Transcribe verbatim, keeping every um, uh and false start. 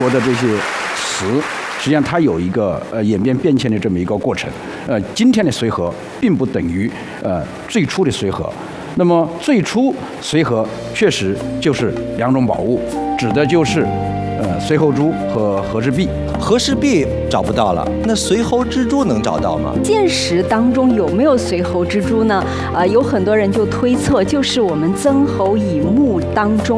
说的这些词，实际上它有一个呃演变变迁的这么一个过程。呃，今天的随和并不等于呃最初的随和。那么最初随和确实就是两种宝物，指的就是呃随侯珠和和氏璧。 和氏璧找不到了，那随侯之珠能找到吗？ 鉴识当中有没有随侯之珠呢？呃，有很多人就推测，就是我们曾侯乙墓当中